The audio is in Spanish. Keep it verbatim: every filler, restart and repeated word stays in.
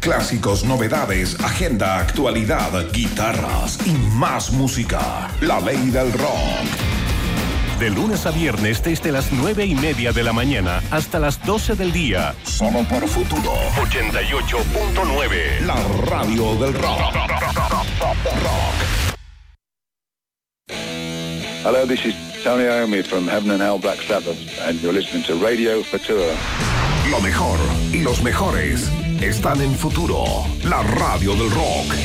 Clásicos, novedades, agenda, actualidad, guitarras y más música. La ley del rock. De lunes a viernes desde las nueve y media de la mañana hasta las doce del día. Solo por Futuro. ochenta y ocho punto nueve. La radio del rock. Rock. Hello, this is Tony Iommi from Heaven and Hell Black Sabbath, and you're listening to Radio Futura. Lo mejor y los mejores están en Futuro, la radio del rock.